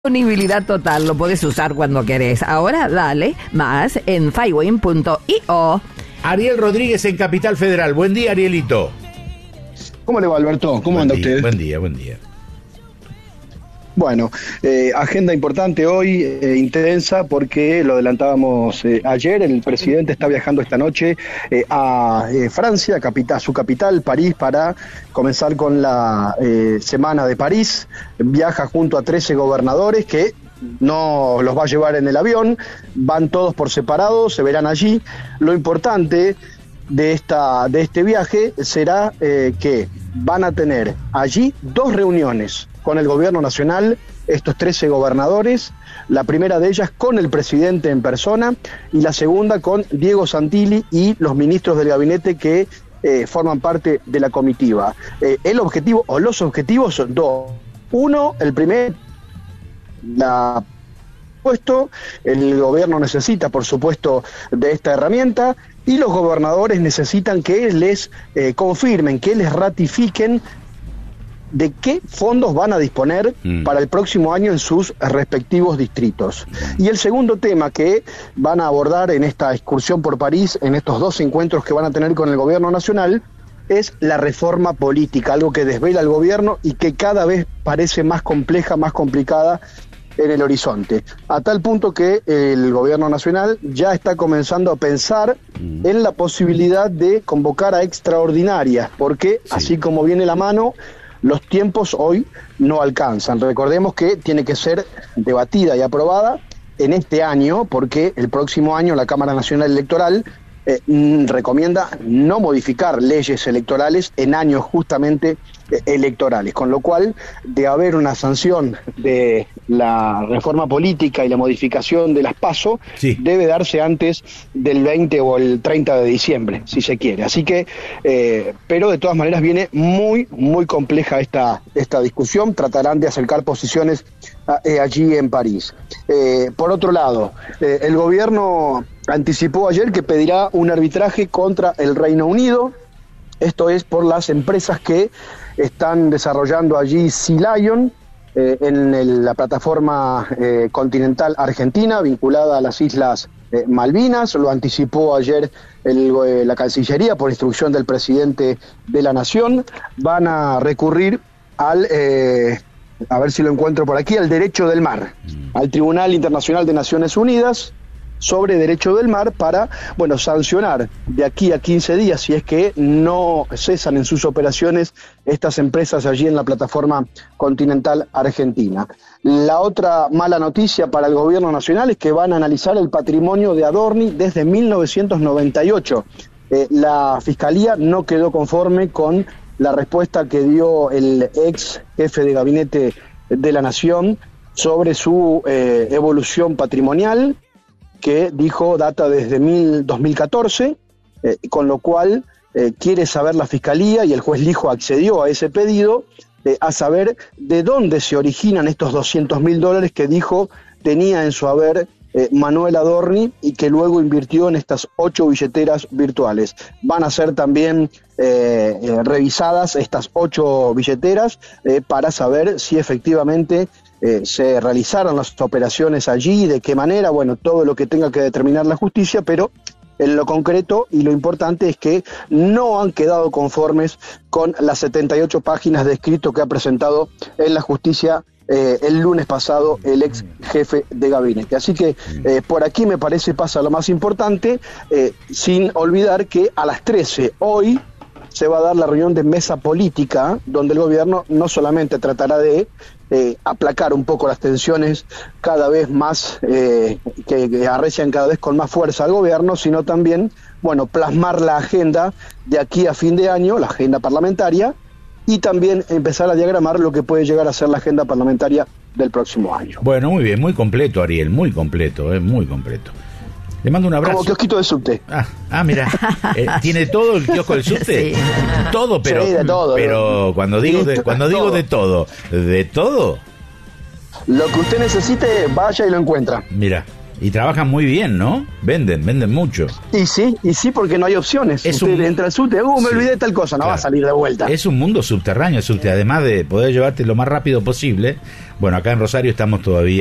Disponibilidad total, lo puedes usar cuando querés. Ahora dale más en fywin.io. Ariel Rodríguez en Capital Federal. Buen día, Arielito. ¿Cómo le va, Alberto? ¿Cómo anda usted? Buen día, buen día. Bueno, agenda importante hoy, intensa, porque lo adelantábamos ayer. El presidente está viajando esta noche a Francia, a su capital, París, para comenzar con la Semana de París. Viaja junto a 13 gobernadores que no los va a llevar en el avión, van todos por separado, se verán allí. Lo importante de este viaje será que van a tener allí 2 reuniones con el gobierno nacional, estos 13 gobernadores, la primera de ellas con el presidente en persona y la segunda con Diego Santilli y los ministros del gabinete que forman parte de la comitiva. El objetivo o los objetivos son 2. Uno, el primer, el gobierno necesita, por supuesto, de esta herramienta, y los gobernadores necesitan que les confirmen, que les ratifiquen de qué fondos van a disponer para el próximo año en sus respectivos distritos. Y el segundo tema que van a abordar en esta excursión por París, en estos 2 encuentros que van a tener con el gobierno nacional, es la reforma política, algo que desvela al gobierno y que cada vez parece más compleja, más complicada en el horizonte, a tal punto que el gobierno nacional ya está comenzando a pensar en la posibilidad de convocar a extraordinarias, porque así como viene la mano, los tiempos hoy no alcanzan. Recordemos que tiene que ser debatida y aprobada en este año, porque el próximo año la Cámara Nacional Electoral recomienda no modificar leyes electorales en años justamente electorales, con lo cual, de haber una sanción de la reforma política y la modificación de las PASO, debe darse antes del 20 o el 30 de diciembre, si se quiere. Así que, pero de todas maneras viene muy, muy compleja esta discusión. Tratarán de acercar posiciones allí en París. Por otro lado, el gobierno anticipó ayer que pedirá un arbitraje contra el Reino Unido. Esto es por las empresas que están desarrollando allí Sea Lion en la plataforma continental argentina vinculada a las Islas Malvinas. Lo anticipó ayer la Cancillería por instrucción del presidente de la Nación. Van a recurrir al, a ver si lo encuentro por aquí, al derecho del mar, al Tribunal Internacional de Naciones Unidas sobre derecho del mar para, sancionar de aquí a 15 días, si es que no cesan en sus operaciones estas empresas allí en la plataforma continental argentina. La otra mala noticia para el gobierno nacional es que van a analizar el patrimonio de Adorni desde 1998. La Fiscalía no quedó conforme con la respuesta que dio el ex jefe de gabinete de la Nación sobre su evolución patrimonial, que dijo data desde 2014, con lo cual quiere saber la Fiscalía, y el juez Lijo accedió a ese pedido, a saber de dónde se originan estos $200.000 que dijo tenía en su haber Manuel Adorni y que luego invirtió en estas 8 billeteras virtuales. Van a ser también revisadas estas 8 billeteras para saber si efectivamente se realizaron las operaciones allí, de qué manera, todo lo que tenga que determinar la justicia, pero en lo concreto y lo importante es que no han quedado conformes con las 78 páginas de escrito que ha presentado en la justicia el lunes pasado el ex jefe de gabinete. Así que por aquí me parece pasa lo más importante, sin olvidar que a las 13 hoy se va a dar la reunión de mesa política, donde el gobierno no solamente tratará de aplacar un poco las tensiones cada vez más, que arrecian cada vez con más fuerza al gobierno, sino también, plasmar la agenda de aquí a fin de año, la agenda parlamentaria, y también empezar a diagramar lo que puede llegar a ser la agenda parlamentaria del próximo año. Bueno, muy bien, muy completo, Ariel, muy completo, muy completo. Le mando un abrazo. Como kiosquito de subte. Mira, ¿tiene todo el kiosco del subte? Sí. Todo, pero, sí, de todo, pero cuando digo de todo, lo que usted necesite, vaya y lo encuentra. Mira, Y trabajan muy bien, ¿no? Venden mucho. Y sí, porque no hay opciones. Usted entra al subte, me olvidé de tal cosa, no va a salir de vuelta. Es un mundo subterráneo, además de poder llevarte lo más rápido posible. Bueno, acá en Rosario estamos todavía